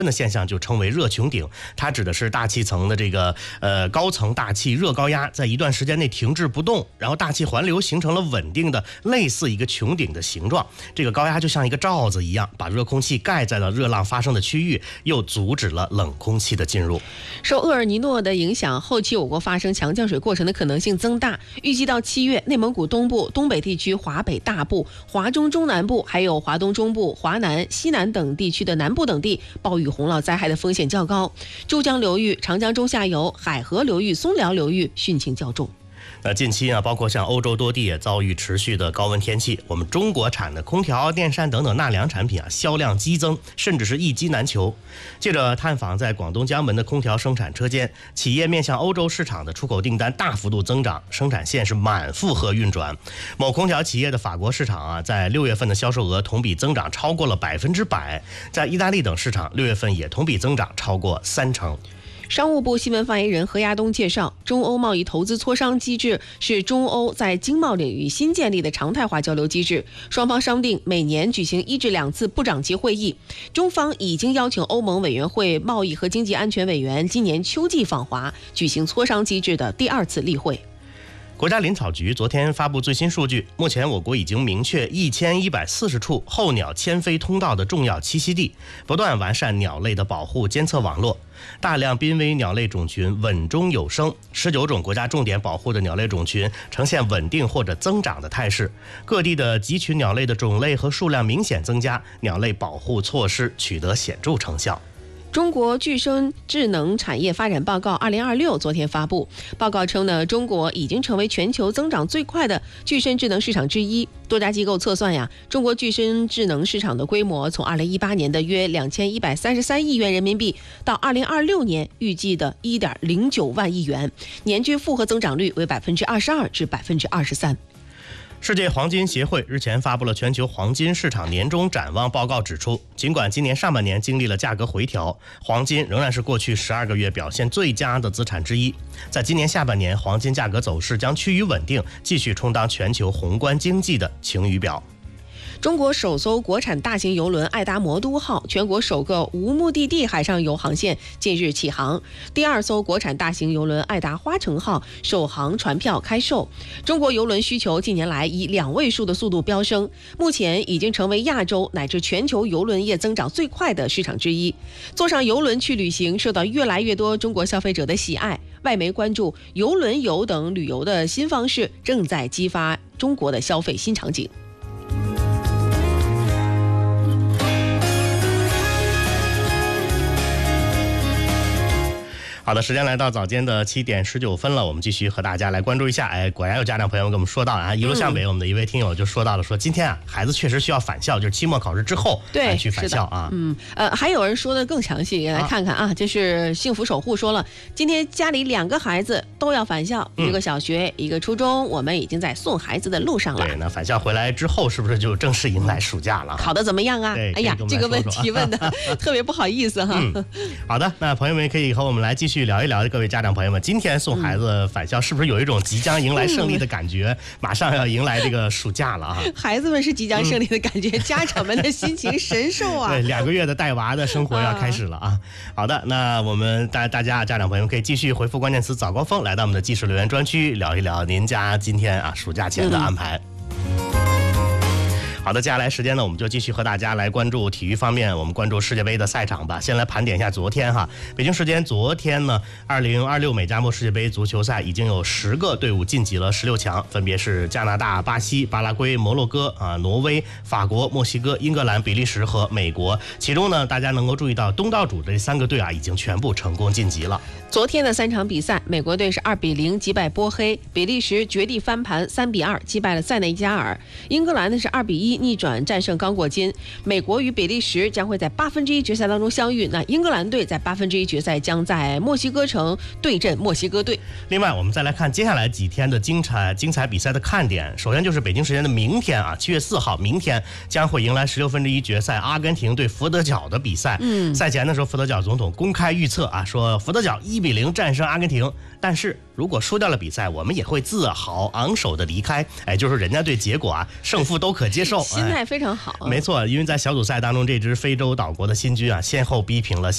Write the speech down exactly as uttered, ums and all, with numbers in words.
的现象就称为热穹顶，它指的是大气层的这个呃高层大气热高压在一段时间内停滞不动，然后大气环流形成了稳定的类似一个穹顶的形状。这个高压就像一个罩子一样，把热空气盖在了热浪发生的区域，又阻止了冷空气的进入。 受厄尔尼诺的影响，后期我国发生强降水过程的可能性增大。预计到七月，内蒙古东部、东北地区、华北大部、华中中南部，还有华东中部、华南、西南等地区的南部等地，暴雨洪涝灾害的风险较高。珠江流域、长江中下游、海河流域、松辽流域汛情较重。 那近期啊，包括像欧洲多地也遭遇持续的高温天气，我们中国产的空调、电扇等等纳凉产品啊，销量激增，甚至是一机难求。记者探访在广东江门的空调生产车间，企业面向欧洲市场的出口订单大幅度增长，生产线是满负荷运转。某空调企业的法国市场啊，在六月份的销售额同比增长超过了百分之百，在意大利等市场六月份也同比增长超过三成。 商务部新闻发言人何亚东介绍，中欧贸易投资磋商机制是中欧在经贸领域新建立的常态化交流机制，双方商定每年举行一至两次部长级会议。中方已经邀请欧盟委员会贸易和经济安全委员今年秋季访华，举行磋商机制的第二次例会。 国家林草局昨天发布最新数据，目前我国已经明确一千一百四十处候鸟迁飞通道的重要栖息地，不断完善鸟类的保护监测网络，大量濒危鸟类种群稳中有升，十九种国家重点保护的鸟类种群呈现稳定或者增长的态势，各地的集群鸟类的种类和数量明显增加，鸟类保护措施取得显著成效。 中国具身智能产业发展报告二零二六昨天发布，报告称呢，中国已经成为全球增长最快的具身智能市场之一。多家机构测算呀，中国具身智能市场的规模从二零一八年的约两千一百三十三亿元人民币，到二零二六年预计的一点零九万亿元，年均复合增长率为百分之二十二至百分之二十三。 世界黄金协会日前发布了全球黄金市场年终展望报告，指出，尽管今年上半年经历了价格回调，黄金仍然是过去十二个月表现最佳的资产之一。在今年下半年，黄金价格走势将趋于稳定，继续充当全球宏观经济的晴雨表。 中国首艘国产大型邮轮爱达魔都号全国首个无目的地海上游航线近日启航，第二艘国产大型邮轮爱达花城号首航船票开售。中国邮轮需求近年来以两位数的速度飙升，目前已经成为亚洲乃至全球邮轮业增长最快的市场之一。坐上邮轮去旅行受到越来越多中国消费者的喜爱，外媒关注邮轮游等旅游的新方式正在激发中国的消费新场景。 好的，时间来到早间的七点十九分了，我们继续和大家来关注一下。哎，果然有家长朋友跟我们说到啊，一路向北，我们的一位听友就说到了，说今天啊，孩子确实需要返校，就是期末考试之后对去返校啊。 嗯，呃，还有人说的更详细，来看看啊，这是幸福守护说了，今天家里两个孩子都要返校，一个小学，一个初中，我们已经在送孩子的路上了。 对，那返校回来之后，是不是就正式迎来暑假了？ 考得怎么样啊？哎呀，这个问题问的特别不好意思哈。 嗯，好的，那朋友们可以和我们来继续聊一聊，各位家长朋友们，今天送孩子返校是不是有一种即将迎来胜利的感觉？嗯、马上要迎来这个暑假了啊！ 孩子们是即将胜利的感觉，嗯、家长们的心情神受啊！ 对，两个月的带娃的生活要开始了啊！好的，那我们大大家家长朋友们可以继续回复关键词早高峰，来到我们的即时留言专区，聊一聊您家今天啊暑假前的安排。嗯好的，接下来时间呢，我们就继续和大家来关注体育方面，我们关注世界杯的赛场吧。先来盘点一下昨天哈，北京时间昨天呢，二零二六美加墨世界杯足球赛已经有十个队伍晋级了十六强，分别是加拿大、巴西、巴拉圭、摩洛哥啊、挪威、法国、墨西哥、英格兰、比利时和美国。其中呢，大家能够注意到东道主这三个队啊，已经全部成功晋级了。 昨天的三场比赛，美国队是二比零击败波黑，比利时绝地翻盘三比二击败了塞内加尔，英格兰呢是二比一逆转战胜刚果金。美国与比利时将会在八分之一决赛当中相遇，那英格兰队在八分之一决赛将在墨西哥城对阵墨西哥队。 另外，我们再来看接下来几天的精彩精彩比赛的看点。首先就是北京时间的明天啊，七月四号，明天将会迎来十六分之一决赛阿根廷对佛得角的比赛。嗯，赛前的时候，佛得角总统公开预测啊，说佛得角一比零战胜阿根廷，但是如果输掉了比赛，我们也会自豪昂首的离开。哎，就是人家对结果啊胜负都可接受， 心态非常好、啊哎。没错，因为在小组赛当中，这支非洲岛国的新军啊，先后逼平了